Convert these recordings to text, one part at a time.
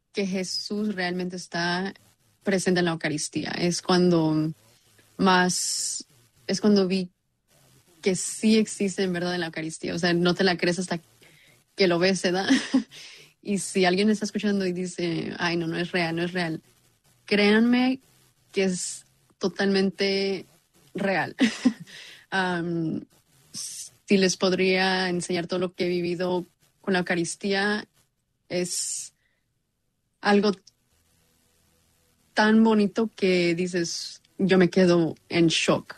que Jesús realmente está presente en la Eucaristía. Es cuando vi que sí existe en verdad en la Eucaristía. O sea, no te la crees hasta que lo ves, ¿verdad? Y si alguien está escuchando y dice, ay, no es real, no es real, créanme que es totalmente real. um, si les podría enseñar todo lo que he vivido con la Eucaristía, es algo tan bonito que dices, yo me quedo en shock.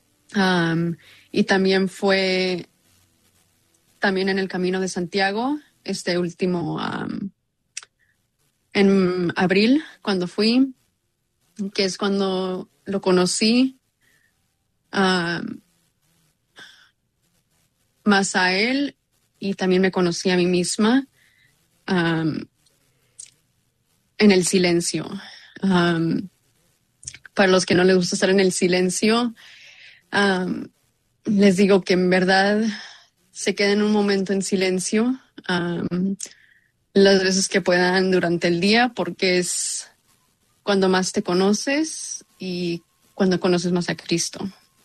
Y también fue también en el Camino de Santiago, este último, en abril, cuando fui, que es cuando lo conocí más a él, y también me conocí a mí misma en el silencio. Para los que no les gusta estar en el silencio, les digo que en verdad se queden un momento en silencio las veces que puedan durante el día, porque es cuando más te conoces y cuando conoces más a Cristo.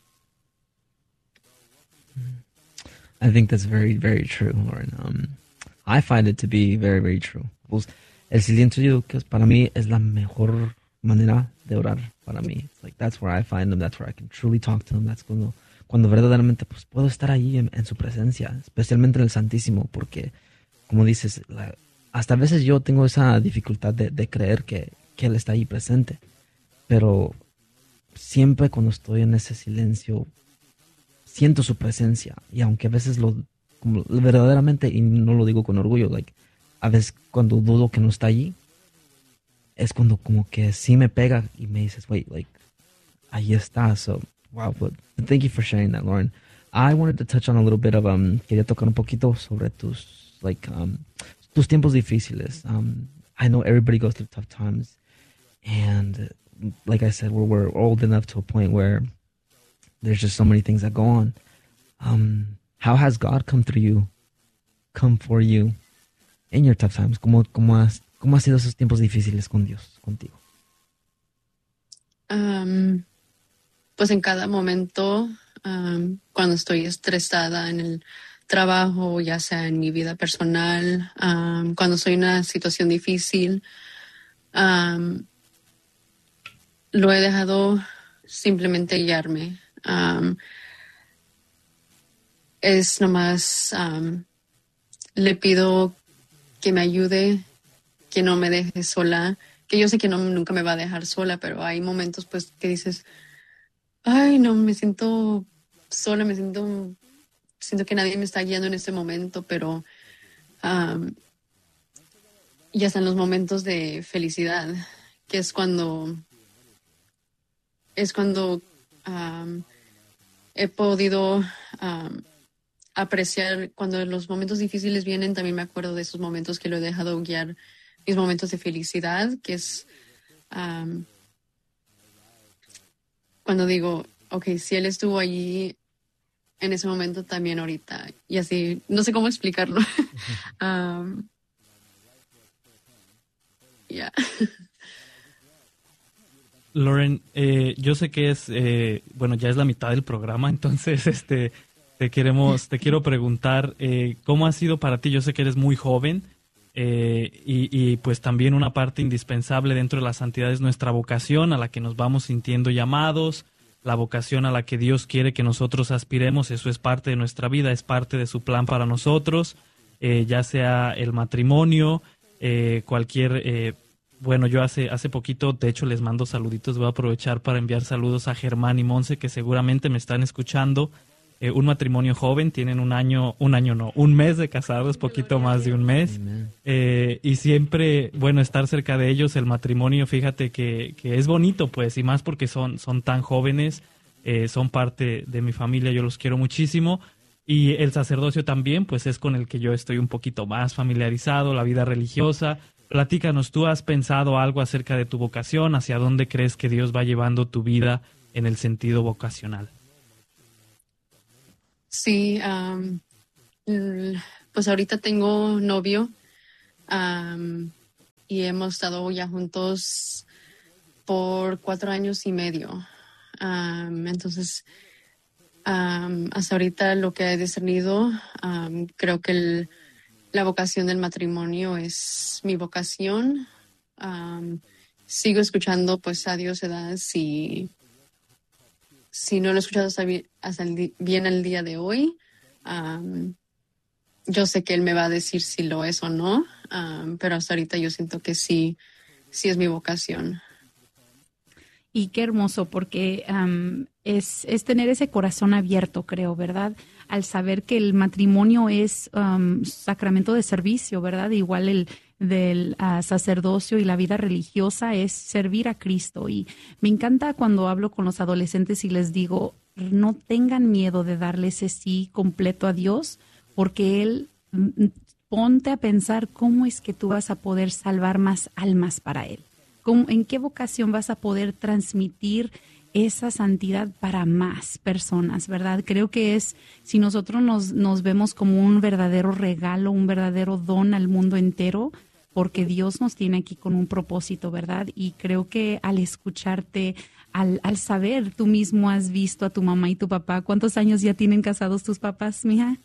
I think that's very, very true, Lauren. I find it to be very, very true. Pues, el silencio, yo creo que para mí es la mejor manera de orar para mí. It's like that's where I find him, that's where I can truly talk to him. That's cuando verdaderamente pues puedo estar ahí en su presencia, especialmente en el Santísimo, porque como dices, hasta a veces yo tengo esa dificultad de creer que Él está ahí presente, pero siempre cuando estoy en ese silencio siento su presencia, y aunque a veces como verdaderamente, y no lo digo con orgullo, like, a veces cuando dudo que no está allí, es cuando como que sí me pega y me dices, wait, like, ahí está. So, wow, but thank you for sharing that, Lauren. I wanted to touch on a little bit of, quería tocar un poquito sobre tus tiempos difíciles. I know everybody goes through tough times, and like I said, we're old enough to a point where there's just so many things that go on. How has God come for you in your tough times? ¿Cómo ha sido esos tiempos difíciles con Dios, contigo? Pues en cada momento, cuando estoy estresada en el trabajo, ya sea en mi vida personal, cuando estoy en una situación difícil, lo he dejado simplemente guiarme. Es nomás, le pido que me ayude, que no me deje sola, que yo sé que nunca me va a dejar sola, pero hay momentos pues que dices, ay, no, me siento sola, siento que nadie me está guiando en este momento, pero ya están los momentos de felicidad, que es cuando he podido apreciar. Cuando los momentos difíciles vienen, también me acuerdo de esos momentos que lo he dejado guiar, mis momentos de felicidad, que es cuando digo, ok, si él estuvo allí en ese momento, también ahorita. Y así, no sé cómo explicarlo. Yeah. Lauren, yo sé que bueno, ya es la mitad del programa, entonces te quiero preguntar cómo ha sido para ti. Yo sé que eres muy joven y pues también una parte indispensable dentro de la santidad es nuestra vocación, a la que nos vamos sintiendo llamados, la vocación a la que Dios quiere que nosotros aspiremos. Eso es parte de nuestra vida, es parte de su plan para nosotros, ya sea el matrimonio, cualquier... Bueno, yo hace poquito, de hecho, les mando saluditos. Voy a aprovechar para enviar saludos a Germán y Monse, que seguramente me están escuchando. Un matrimonio joven, tienen un mes de casados, poquito más de un mes. Y siempre, bueno, estar cerca de ellos, el matrimonio, fíjate que es bonito, pues, y más porque son tan jóvenes, son parte de mi familia, yo los quiero muchísimo. Y el sacerdocio también, pues, es con el que yo estoy un poquito más familiarizado, la vida religiosa. Platícanos, ¿tú has pensado algo acerca de tu vocación? ¿Hacia dónde crees que Dios va llevando tu vida en el sentido vocacional? Sí, pues ahorita tengo novio y hemos estado ya juntos por 4 años y medio. Entonces, hasta ahorita lo que he discernido, creo que la vocación del matrimonio es mi vocación. Sigo escuchando pues a Dios, ¿verdad? Si no lo he escuchado hasta bien el día de hoy, yo sé que Él me va a decir si lo es o no, pero hasta ahorita yo siento que sí es mi vocación. Y qué hermoso, porque es tener ese corazón abierto, creo, ¿verdad? Al saber que el matrimonio es sacramento de servicio, ¿verdad? Igual el del sacerdocio y la vida religiosa es servir a Cristo. Y me encanta cuando hablo con los adolescentes y les digo, no tengan miedo de darle ese sí completo a Dios, porque Él, ponte a pensar cómo es que tú vas a poder salvar más almas para Él. ¿En qué vocación vas a poder transmitir esa santidad para más personas, verdad? Creo que si nosotros nos vemos como un verdadero regalo, un verdadero don al mundo entero, porque Dios nos tiene aquí con un propósito, ¿verdad? Y creo que al escucharte, al saber, tú mismo has visto a tu mamá y tu papá. ¿Cuántos años ya tienen casados tus papás, mija?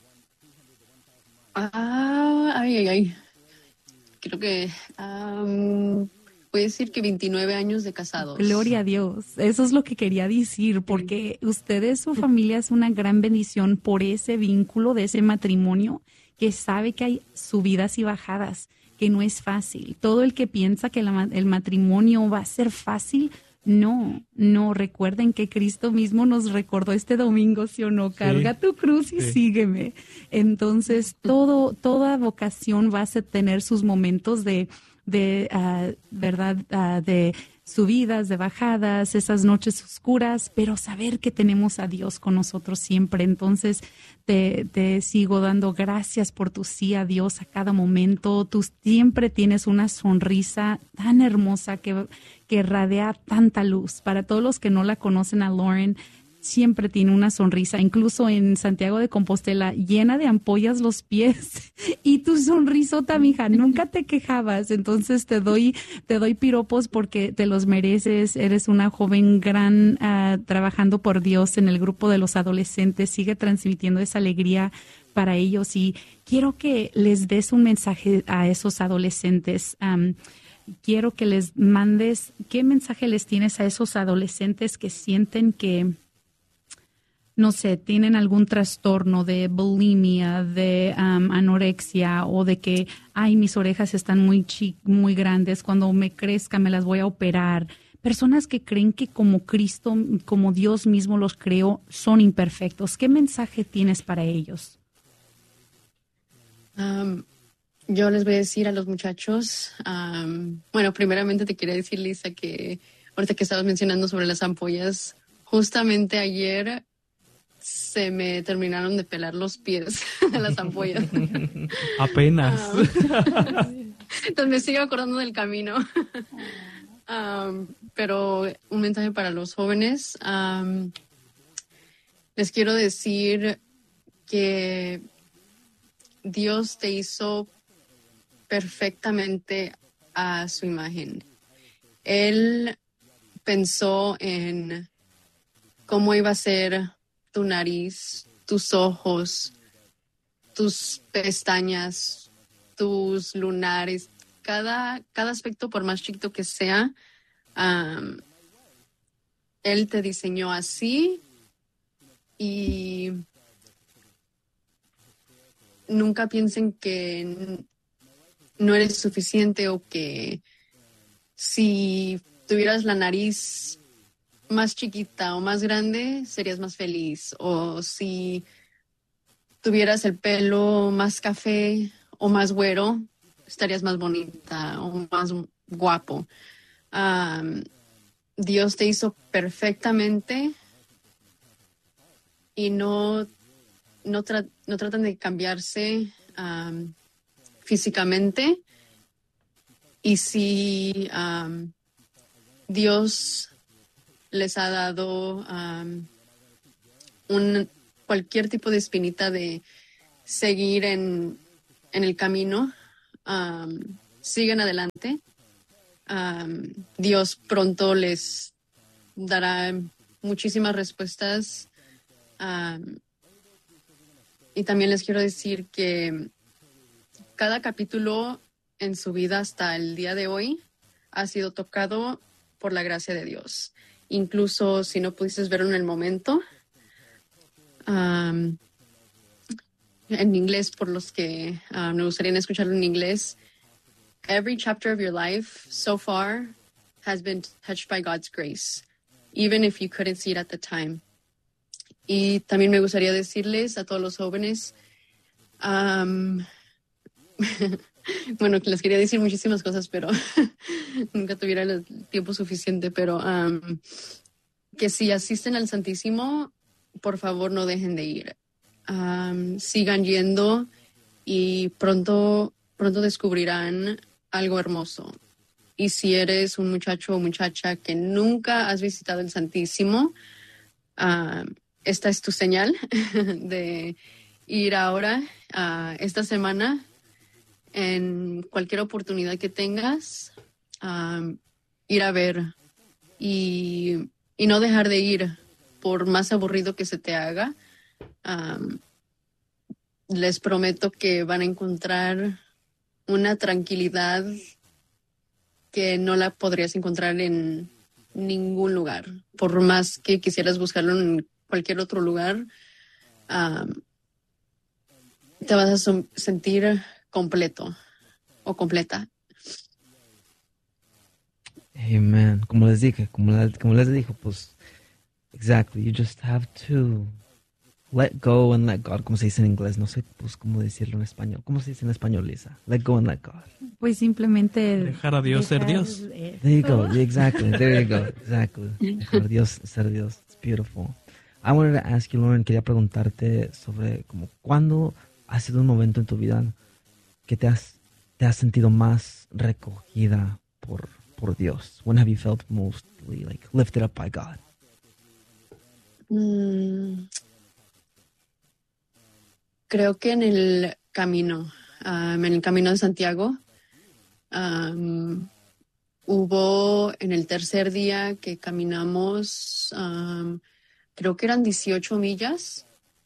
Ay. Creo que voy a decir que 29 años de casados. Gloria a Dios. Eso es lo que quería decir, porque ustedes, su familia, es una gran bendición por ese vínculo de ese matrimonio, que sabe que hay subidas y bajadas, que no es fácil. Todo el que piensa que el matrimonio va a ser fácil, no. Recuerden que Cristo mismo nos recordó este domingo, ¿sí o no? Carga tu cruz y sígueme. Entonces, toda vocación va a tener sus momentos de verdad, de subidas, de bajadas, esas noches oscuras, pero saber que tenemos a Dios con nosotros siempre. Entonces, te sigo dando gracias por tu sí a Dios a cada momento. Tú siempre tienes una sonrisa tan hermosa que radia tanta luz. Para todos los que no la conocen a Lauren, siempre tiene una sonrisa, incluso en Santiago de Compostela, llena de ampollas los pies, y tu sonrisota, mija, nunca te quejabas. Entonces te doy piropos porque te los mereces. Eres una joven gran, trabajando por Dios en el grupo de los adolescentes. Sigue transmitiendo esa alegría para ellos, y quiero que les des un mensaje a esos adolescentes. Quiero que les mandes, ¿qué mensaje les tienes a esos adolescentes que sienten que, no sé, tienen algún trastorno de bulimia, de anorexia, o de que, ay, mis orejas están muy grandes, cuando me crezca me las voy a operar? Personas que creen que como Cristo, como Dios mismo los creó, son imperfectos. ¿Qué mensaje tienes para ellos? Yo les voy a decir a los muchachos, bueno, primeramente te quería decir, Lisa, que ahorita que estabas mencionando sobre las ampollas, justamente ayer se me terminaron de pelar los pies de las ampollas. Apenas. Entonces me sigo acordando del camino. Pero un mensaje para los jóvenes. Les quiero decir que Dios te hizo perfectamente a su imagen. Él pensó en cómo iba a ser tu nariz, tus ojos, tus pestañas, tus lunares, cada aspecto, por más chiquito que sea, Él te diseñó así, y nunca piensen que no eres suficiente, o que si tuvieras la nariz más chiquita o más grande, serías más feliz. O si tuvieras el pelo más café o más güero, estarías más bonita o más guapo. Dios te hizo perfectamente, y no tratan de cambiarse físicamente. Y si Dios les ha dado cualquier tipo de espinita de seguir en el camino, sigan adelante. Dios pronto les dará muchísimas respuestas. Y también les quiero decir que cada capítulo en su vida hasta el día de hoy ha sido tocado por la gracia de Dios. Incluso si no pudiste verlo en el momento, en inglés, por los que me gustaría escucharlo en inglés, every chapter of your life so far has been touched by God's grace, even if you couldn't see it at the time. Y también me gustaría decirles a todos los jóvenes, bueno, les quería decir muchísimas cosas, pero nunca tuviera el tiempo suficiente, pero que si asisten al Santísimo, por favor no dejen de ir. Sigan yendo y pronto descubrirán algo hermoso. Y si eres un muchacho o muchacha que nunca has visitado el Santísimo, esta es tu señal de ir ahora, esta semana, en cualquier oportunidad que tengas, ir a ver y no dejar de ir por más aburrido que se te haga. Les prometo que van a encontrar una tranquilidad que no la podrías encontrar en ningún lugar. Por más que quisieras buscarlo en cualquier otro lugar, te vas a sentir completo o completa. Amen. Como les dije, como les dijo, pues, exactly. You just have to let go and let God. Como se dice en inglés, no sé, pues, cómo decirlo en español. ¿Cómo se dice en español, Lisa? Let go and let God. Pues simplemente dejar a Dios ser Dios. There you go. Exactly. There you go. Exactly. Dejar a Dios ser Dios. It's beautiful. I wanted to ask you, Lauren, quería preguntarte sobre como cuándo ha sido un momento en tu vida que te has sentido más recogida por Dios. When have you felt mostly like lifted up by God? Creo que en el camino de Santiago, hubo en el tercer día que caminamos, creo que eran 18 millas.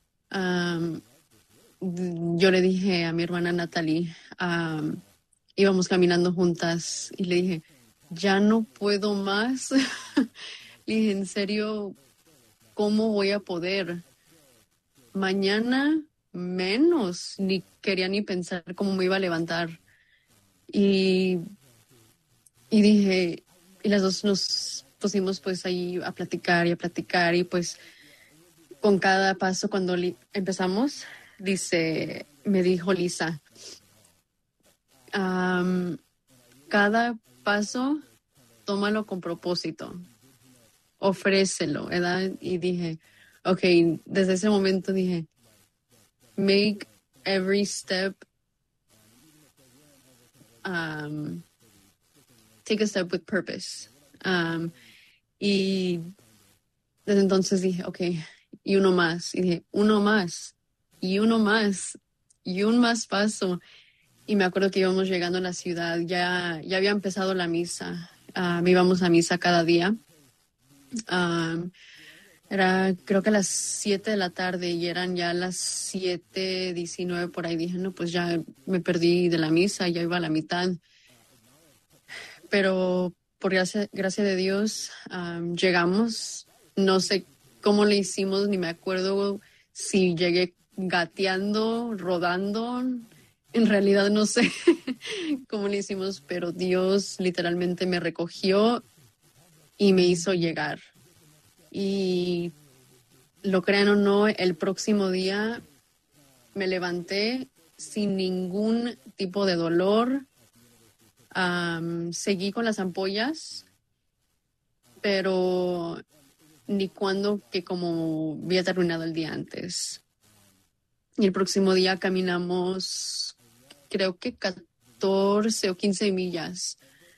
Yo le dije a mi hermana Natalie, íbamos caminando juntas y le dije, ya no puedo más. Le dije, en serio, ¿cómo voy a poder? Mañana menos, ni quería ni pensar cómo me iba a levantar. Y dije, y las dos nos pusimos pues ahí a platicar y pues con cada paso cuando empezamos, me dijo Lisa, cada paso tómalo con propósito, ofrécelo, ¿verdad? Y dije, ok, desde ese momento dije, make every step, take a step with purpose. Y desde entonces dije, ok, y uno más. Y dije, uno más, y uno más, y un más paso. Y me acuerdo que íbamos llegando a la ciudad, ya había empezado la misa. Íbamos a misa cada día. Era creo que a las 7 de la tarde y eran ya las 7:19 por ahí. Dije, no, pues ya me perdí de la misa, ya iba a la mitad. Pero por gracia de Dios llegamos. No sé cómo le hicimos, ni me acuerdo si llegué gateando, rodando. En realidad no sé cómo le hicimos, pero Dios literalmente me recogió y me hizo llegar. Y lo crean o no, el próximo día me levanté sin ningún tipo de dolor. Seguí con las ampollas, pero ni cuando que como había terminado el día antes. Y el próximo día caminamos, creo que 14 o 15 millas.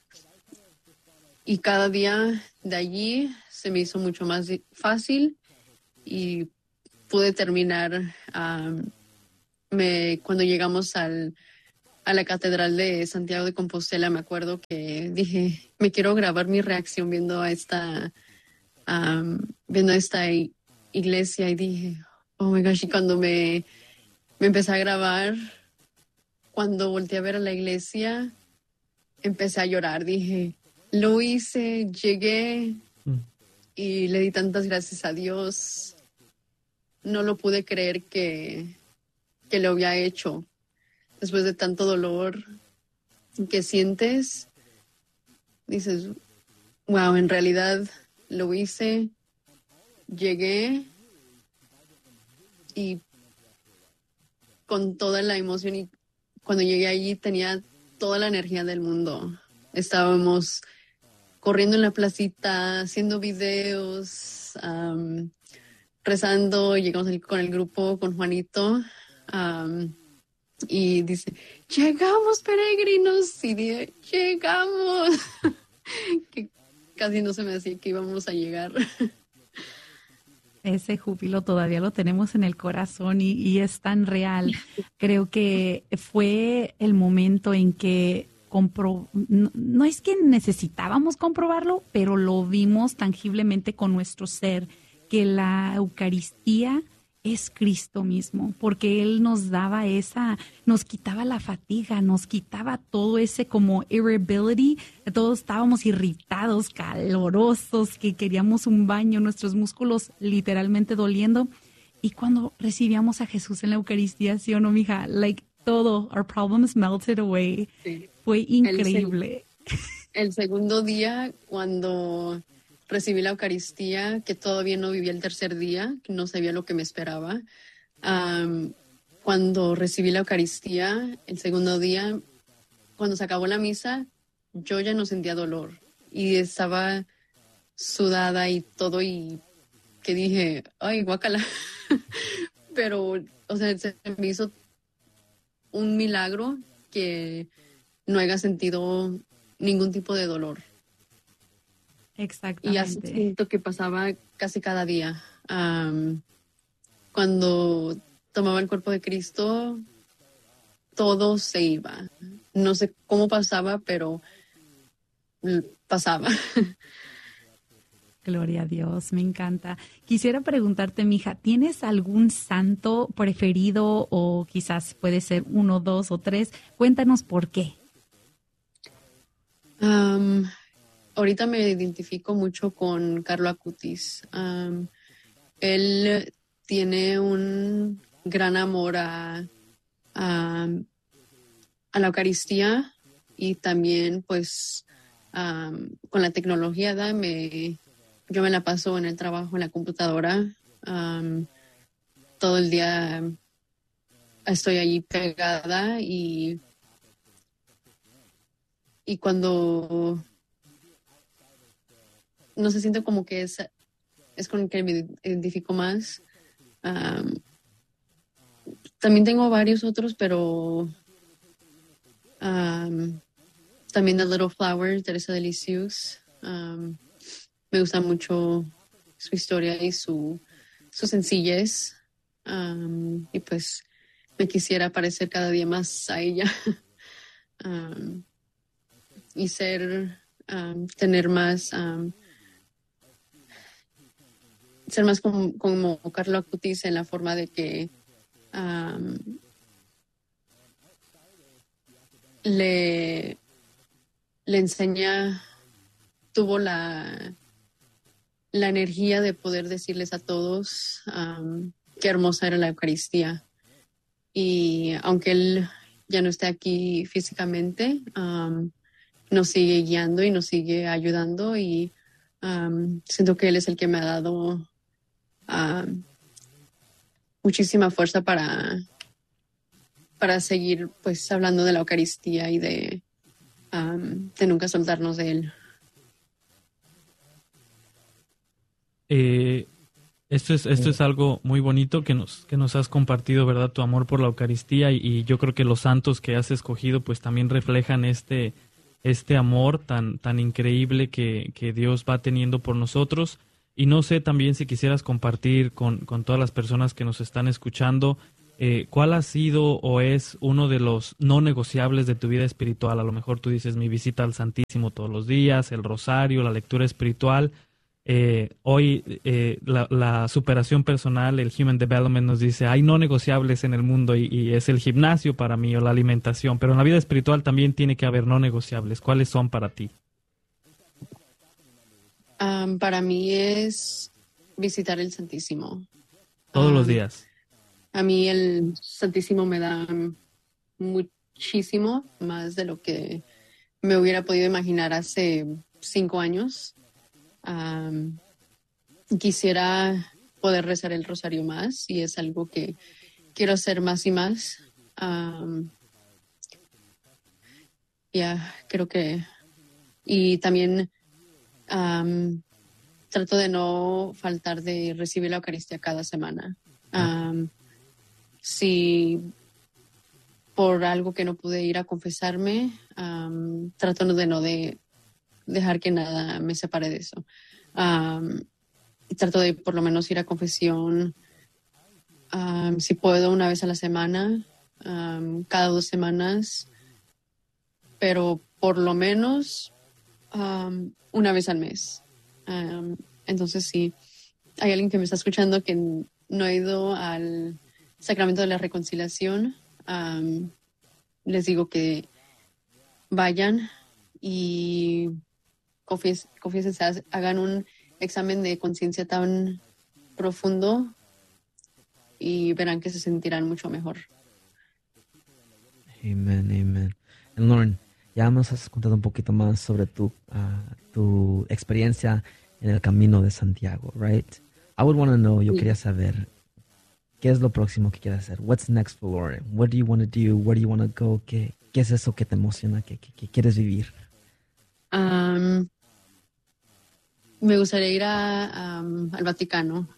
Y cada día de allí se me hizo mucho más fácil y pude terminar. Cuando llegamos al a la Catedral de Santiago de Compostela, me acuerdo que dije, me quiero grabar mi reacción viendo a esta iglesia, y dije, oh my gosh, y cuando me empecé a grabar, cuando volteé a ver a la iglesia, empecé a llorar. Dije, lo hice, llegué y le di tantas gracias a Dios. No lo pude creer que lo había hecho. Después de tanto dolor que sientes, dices, wow, en realidad lo hice, llegué y con toda la emoción, y cuando llegué allí tenía toda la energía del mundo. Estábamos corriendo en la placita, haciendo videos, rezando. Llegamos con el grupo, con Juanito, y dice, llegamos, peregrinos, y dije, llegamos. Que casi no se me hacía que íbamos a llegar. Ese júbilo todavía lo tenemos en el corazón y es tan real. Creo que fue el momento en que no es que necesitábamos comprobarlo, pero lo vimos tangiblemente con nuestro ser, que la Eucaristía es Cristo mismo, porque Él nos daba nos quitaba la fatiga, nos quitaba todo ese como irritability, todos estábamos irritados, calorosos, que queríamos un baño, nuestros músculos literalmente doliendo, y cuando recibíamos a Jesús en la Eucaristía, ¿sí o no, mija? Like todo, our problems melted away. Sí. Fue increíble. El segundo día, cuando recibí la Eucaristía, que todavía no vivía el tercer día, que no sabía lo que me esperaba. Cuando recibí la Eucaristía, el segundo día, cuando se acabó la misa, yo ya no sentía dolor y estaba sudada y todo, y que dije, ay, guácala. Pero, o sea, se me hizo un milagro que no haya sentido ningún tipo de dolor. Exactamente. Y así siento que pasaba casi cada día. Cuando tomaba el cuerpo de Cristo, todo se iba. No sé cómo pasaba, pero pasaba. Gloria a Dios, me encanta. Quisiera preguntarte, mija, ¿tienes algún santo preferido, o quizás puede ser 1, 2 o 3? Cuéntanos por qué. Ahorita me identifico mucho con Carlo Acutis. Él tiene un gran amor a la Eucaristía, y también pues con la tecnología, yo me la paso en el trabajo en la computadora. Todo el día estoy allí pegada, y cuando no se siente como que es con el que me identifico más. También tengo varios otros, pero también The Little Flower, Teresa de Lisieux. Me gusta mucho su historia y su sencillez. Y pues me quisiera parecer cada día más a ella. Y tener más, ser más como Carlo Acutis, en la forma de que le enseña, tuvo la energía de poder decirles a todos qué hermosa era la Eucaristía. Y aunque él ya no esté aquí físicamente, nos sigue guiando y nos sigue ayudando, y siento que él es el que me ha dado muchísima fuerza para seguir pues hablando de la Eucaristía y de nunca soltarnos de él. Esto es algo muy bonito que nos has compartido, ¿verdad? Tu amor por la Eucaristía, y yo creo que los santos que has escogido pues también reflejan este amor tan increíble que Dios va teniendo por nosotros. Y no sé también si quisieras compartir con todas las personas que nos están escuchando, ¿cuál ha sido o es uno de los no negociables de tu vida espiritual? A lo mejor tú dices mi visita al Santísimo todos los días, el rosario, la lectura espiritual. Hoy la superación personal, el Human Development nos dice, hay no negociables en el mundo y es el gimnasio para mí o la alimentación, pero en la vida espiritual también tiene que haber no negociables. ¿Cuáles son para ti? Para mí es visitar el Santísimo. Todos los días. A mí el Santísimo me da muchísimo más de lo que me hubiera podido imaginar hace 5 años. Quisiera poder rezar el rosario más y es algo que quiero hacer más y más. Creo que... Y también trato de no faltar de recibir la Eucaristía cada semana. Si por algo que no pude ir a confesarme, trato de no dejar que nada me separe de eso. Trato de por lo menos ir a confesión, si puedo, una vez a la semana, cada 2 semanas, pero por lo menos una vez al mes. Entonces, si hay alguien que me está escuchando que no ha ido al Sacramento de la Reconciliación, les digo que vayan y confiésense, hagan un examen de conciencia tan profundo y verán que se sentirán mucho mejor. Amen, amen. And Lauren, ya nos has contado un poquito más sobre tu experiencia en el camino de Santiago, right? I would want to know, yo quería saber, ¿qué es lo próximo que quieres hacer? What's next for Lauren? What do you want to do? Where do you want to go? ¿Qué es eso que te emociona? ¿Qué quieres vivir? Me gustaría ir al Vaticano.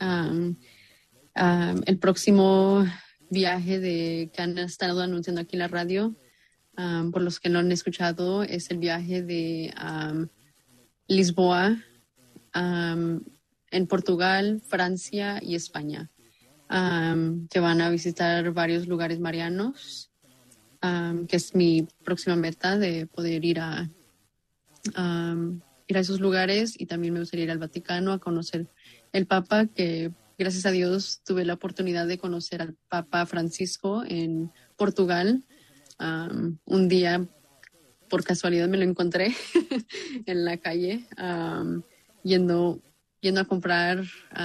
El próximo viaje que han estado anunciando aquí en la radio, por los que no han escuchado, es el viaje de Lisboa, en Portugal, Francia y España, que van a visitar varios lugares marianos, que es mi próxima meta de poder ir a esos lugares, y también me gustaría ir al Vaticano a conocer el Papa, que gracias a Dios tuve la oportunidad de conocer al Papa Francisco en Portugal. Un día, por casualidad, me lo encontré en la calle, yendo a comprar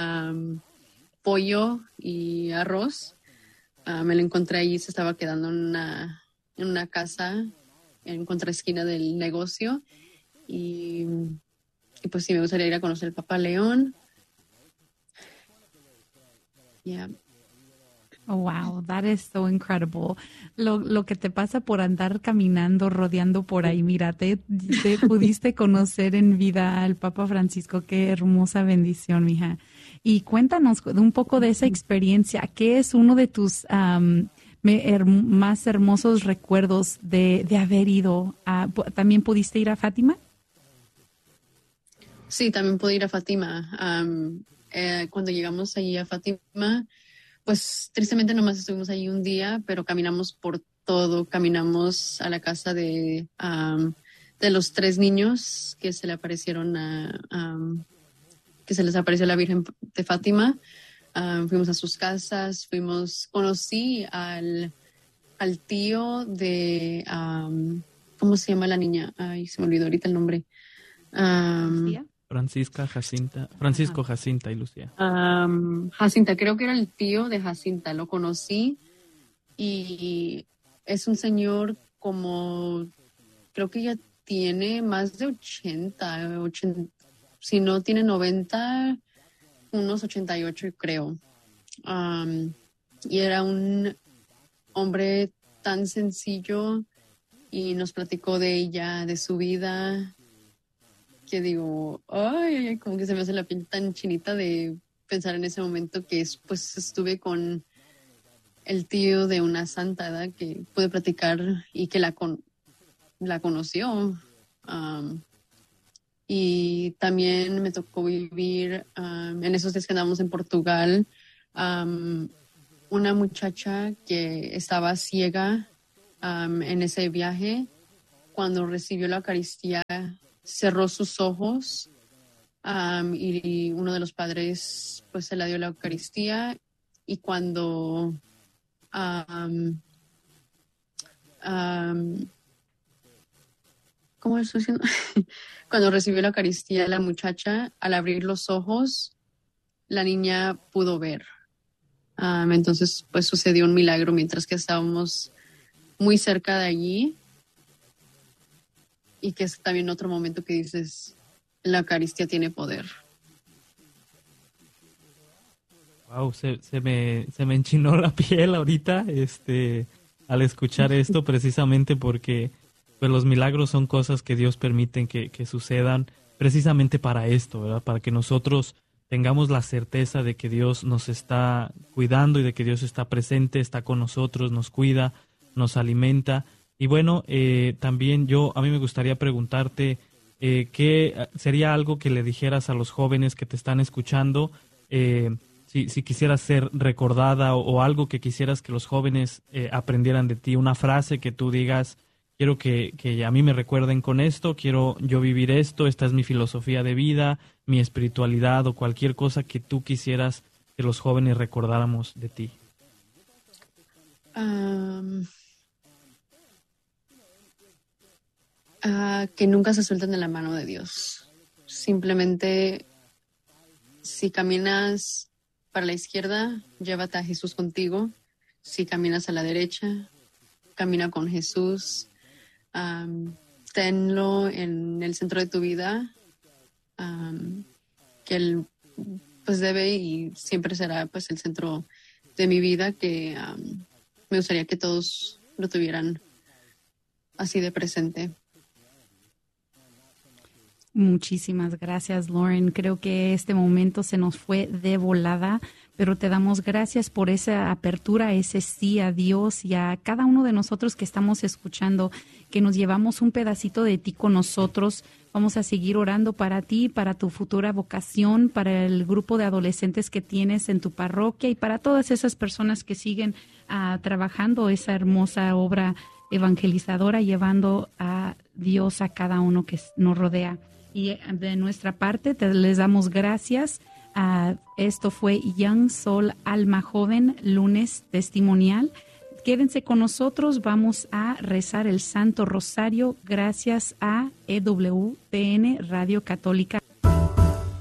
pollo y arroz. Me lo encontré ahí, se estaba quedando en una casa en contraesquina del negocio. Y pues sí, me gustaría ir a conocer el Papa León. Yeah. Oh, wow, that is so incredible. Lo que te pasa por andar caminando, rodeando por ahí, mira, te pudiste conocer en vida al Papa Francisco. Qué hermosa bendición, mija. Y cuéntanos un poco de esa experiencia. ¿Qué es uno de tus más hermosos recuerdos de haber ido? ¿También pudiste ir a Fátima? Sí, también pude ir a Fátima. Cuando llegamos allí a Fátima, pues tristemente nomás estuvimos allí un día, pero caminamos por todo. Caminamos a la casa de los 3 niños que se le aparecieron que se les apareció la Virgen de Fátima. Fuimos a sus casas, conocí al tío de, ¿cómo se llama la niña? Ay, se me olvidó ahorita el nombre. Francisco, Jacinta y Lucía. Jacinta, creo que era el tío de Jacinta. Lo conocí y es un señor creo que ya tiene más de 80, si no tiene 90, unos 88 creo. Y era un hombre tan sencillo y nos platicó de ella, de su vida, que digo, ay, como que se me hace la piel tan chinita de pensar en ese momento que pues estuve con el tío de una santa, ¿verdad? Que pude platicar y que la conoció. Y también me tocó vivir en esos días que andábamos en Portugal, una muchacha que estaba ciega en ese viaje. Cuando recibió la Eucaristía, cerró sus ojos y uno de los padres pues se le dio la Eucaristía, y cuando ¿cómo estoy diciendo? Cuando recibió la Eucaristía, la muchacha, al abrir los ojos, la niña pudo ver. Entonces, pues sucedió un milagro mientras que estábamos muy cerca de allí, y que es también otro momento que dices, la Eucaristía tiene poder. Wow, se me enchinó la piel ahorita, al escuchar esto, precisamente porque pues los milagros son cosas que Dios permite que sucedan precisamente para esto, ¿verdad? Para que nosotros tengamos la certeza de que Dios nos está cuidando y de que Dios está presente, está con nosotros, nos cuida, nos alimenta. Y bueno, también a mí me gustaría preguntarte qué sería algo que le dijeras a los jóvenes que te están escuchando, si quisieras ser recordada o algo que quisieras que los jóvenes aprendieran de ti, una frase que tú digas, quiero que a mí me recuerden con esto, quiero yo vivir esto, esta es mi filosofía de vida, mi espiritualidad, o cualquier cosa que tú quisieras que los jóvenes recordáramos de ti. Que nunca se suelten de la mano de Dios. Simplemente, si caminas para la izquierda, llévate a Jesús contigo. Si caminas a la derecha, camina con Jesús. Tenlo en el centro de tu vida, que Él pues debe y siempre será pues el centro de mi vida, que me gustaría que todos lo tuvieran así de presente. Muchísimas gracias, Lauren. Creo que este momento se nos fue de volada, pero te damos gracias por esa apertura, ese sí a Dios y a cada uno de nosotros que estamos escuchando, que nos llevamos un pedacito de ti con nosotros. Vamos a seguir orando para ti, para tu futura vocación, para el grupo de adolescentes que tienes en tu parroquia y para todas esas personas que siguen trabajando esa hermosa obra evangelizadora, llevando a Dios a cada uno que nos rodea. Y de nuestra parte les damos gracias. Esto fue Young Soul Alma Joven, lunes testimonial. Quédense con nosotros, vamos a rezar el Santo Rosario gracias a EWTN Radio Católica.